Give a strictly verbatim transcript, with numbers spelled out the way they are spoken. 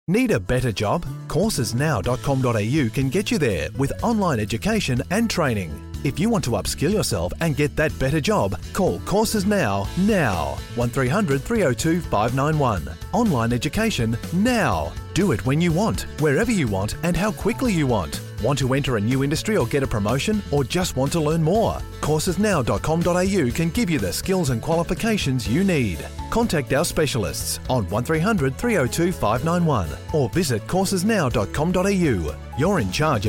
Need a better job? courses now dot com dot a u can get you there with online education and training. If you want to upskill yourself and get that better job, call Courses Now, now. one three hundred three oh two five nine one. Online education now. Do it when you want, wherever you want and how quickly you want. Want to enter a new industry or get a promotion, or just want to learn more? courses now dot com dot a u can give you the skills and qualifications you need. Contact our specialists on one three hundred three oh two five nine one or visit courses now dot com dot a u. You're in charge of